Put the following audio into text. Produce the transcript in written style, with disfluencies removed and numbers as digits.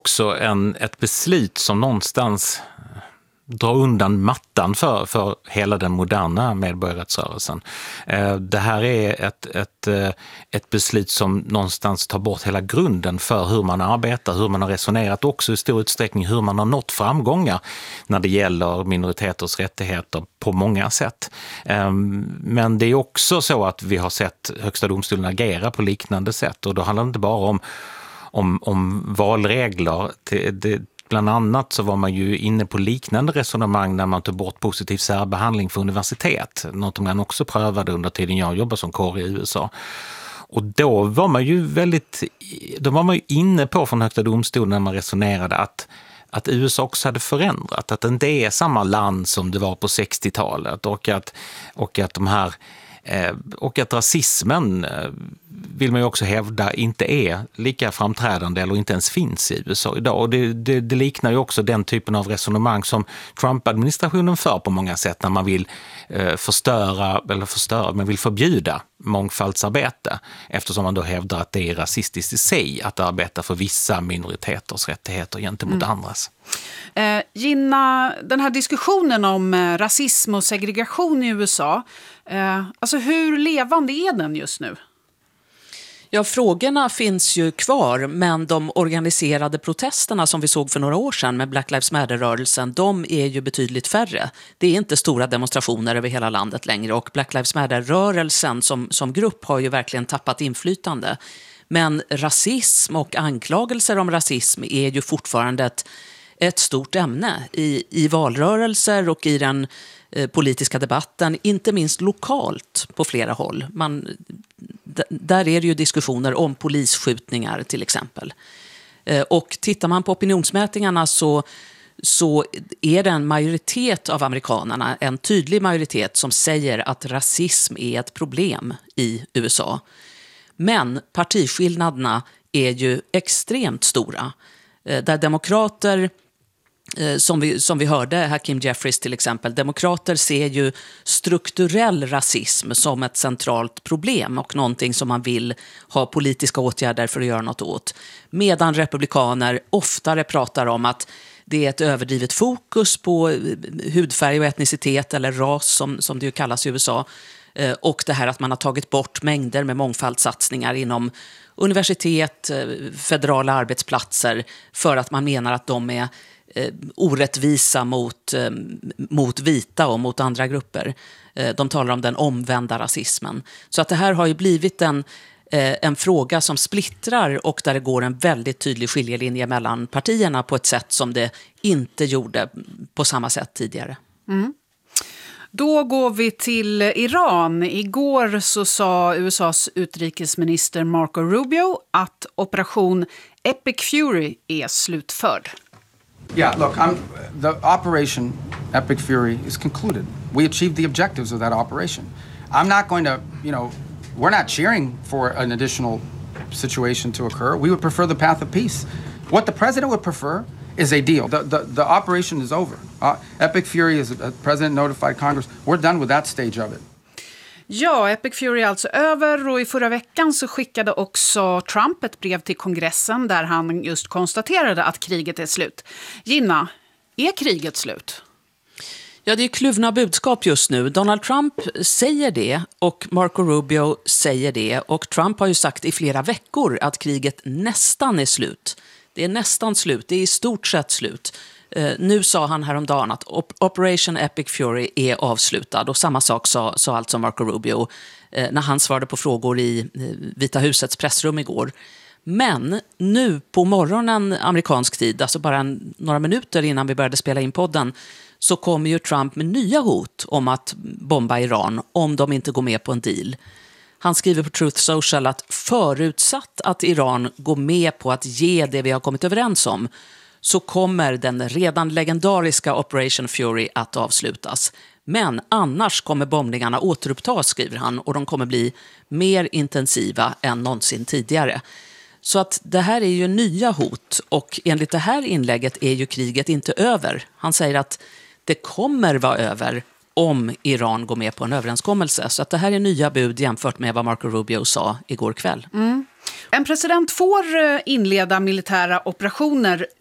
också ett beslut som någonstans drar undan mattan för hela den moderna medborgarrättsrörelsen. Det här är ett beslut som någonstans tar bort hela grunden för hur man arbetar, hur man har resonerat, också i stor utsträckning hur man har nått framgångar när det gäller minoriteters rättigheter på många sätt. Men det är också så att vi har sett Högsta domstolen agera på liknande sätt, och då handlar det inte bara om valregler. Bland annat så var man ju inne på liknande resonemang när man tog bort positiv särbehandling för universitet. Något man också prövade under tiden jag jobbade som kår i USA. Och då var man ju inne på från Högsta domstolen när man resonerade att USA också hade förändrat. Att det inte är samma land som det var på 60-talet och att rasismen vill man ju också hävda inte är lika framträdande eller inte ens finns i USA idag. Och det liknar ju också den typen av resonemang som Trump-administrationen för på många sätt när man vill man vill förbjuda mångfaldsarbete, eftersom man då hävdar att det är rasistiskt i sig att arbeta för vissa minoriteters rättigheter gentemot andras. Gina, den här diskussionen om rasism och segregation i USA, alltså hur levande är den just nu? Ja, frågorna finns ju kvar, men de organiserade protesterna som vi såg för några år sedan med Black Lives Matter-rörelsen, de är ju betydligt färre. Det är inte stora demonstrationer över hela landet längre, och Black Lives Matter-rörelsen som grupp har ju verkligen tappat inflytande. Men rasism och anklagelser om rasism är ju fortfarande ett stort ämne i valrörelser och i den politiska debatten, inte minst lokalt på flera håll. Där är det ju diskussioner om polisskjutningar till exempel. Och tittar man på opinionsmätningarna så är det en majoritet av amerikanerna, en tydlig majoritet som säger att rasism är ett problem i USA. Men partiskillnaderna är ju extremt stora. Där demokrater, som vi hörde, Hakeem Jeffries till exempel, demokrater ser ju strukturell rasism som ett centralt problem och någonting som man vill ha politiska åtgärder för att göra något åt. Medan republikaner oftare pratar om att det är ett överdrivet fokus på hudfärg och etnicitet eller ras som det ju kallas i USA. Och det här att man har tagit bort mängder med mångfaldssatsningar inom universitet, federala arbetsplatser, för att man menar att de är orättvisa mot vita och mot andra grupper. De talar om den omvända rasismen. Så att det här har ju blivit en fråga som splittrar, och där det går en väldigt tydlig skiljelinje mellan partierna på ett sätt som det inte gjorde på samma sätt tidigare. Mm. Då går vi till Iran. Igår så sa USAs utrikesminister Marco Rubio att operation Epic Fury är slutförd. Yeah, look, the operation Epic Fury is concluded. We achieved the objectives of that operation. I'm not going to, we're not cheering for an additional situation to occur. We would prefer the path of peace. What the president would prefer is a deal. The operation is over. Epic Fury, as the president notified Congress, we're done with that stage of it. Ja, Epic Fury är alltså över, och i förra veckan så skickade också Trump ett brev till kongressen där han just konstaterade att kriget är slut. Gina, är kriget slut? Ja, det är kluvna budskap just nu. Donald Trump säger det och Marco Rubio säger det, och Trump har ju sagt i flera veckor att kriget nästan är slut. Det är nästan slut, det är i stort sett slut. Nu sa han häromdagen att Operation Epic Fury är avslutad, och samma sak sa alltså Marco Rubio när han svarade på frågor i Vita husets pressrum igår. Men nu på morgonen amerikansk tid, alltså bara några minuter innan vi började spela in podden, så kommer ju Trump med nya hot om att bomba Iran om de inte går med på en deal. Han skriver på Truth Social att förutsatt att Iran går med på att ge det vi har kommit överens om, så kommer den redan legendariska Operation Fury att avslutas. Men annars kommer bombningarna återupptas, skriver han, och de kommer bli mer intensiva än någonsin tidigare. Så att det här är ju nya hot, och enligt det här inlägget är ju kriget inte över. Han säger att det kommer vara över om Iran går med på en överenskommelse. Så att det här är nya bud jämfört med vad Marco Rubio sa igår kväll. En president får inleda militära operationer